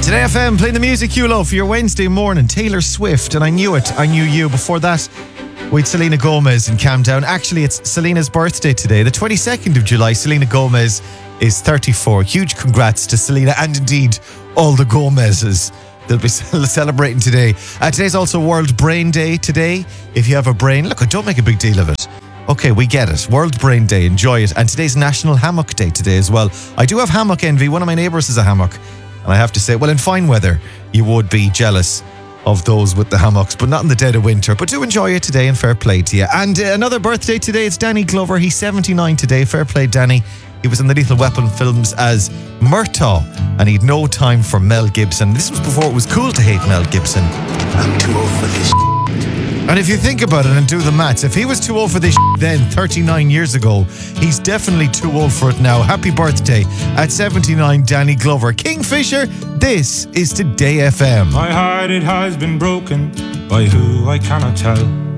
Today FM, playing the music you love for your Wednesday morning. Taylor Swift, and I knew it, I knew you. Before that, with Selena Gomez and Calm Down. Actually, it's Selena's birthday today, the 22nd of July. Selena Gomez is 34. Huge congrats to Selena and indeed all the Gomezes. They'll be celebrating today. Today's also World Brain Day today. If you have a brain, look, don't make a big deal of it. Okay, we get it. World Brain Day, enjoy it. And today's National Hammock Day today as well. I do have hammock envy. One of my neighbours has a hammock. And I have to say, well, in fine weather, you would be jealous of those with the hammocks, but not in the dead of winter. But do enjoy it today and fair play to you. And another birthday today, it's Danny Glover. He's 79 today. Fair play, Danny. He was in the Lethal Weapon films as Murtaugh, and he'd no time for Mel Gibson. This was before it was cool to hate Mel Gibson. I'm too old for this. And if you think about it and do the maths, if he was too old for this then 39 years ago, he's definitely too old for it now. Happy birthday at 79, Danny Glover. Kingfisher, this is Today FM. My heart, it has been broken by who I cannot tell.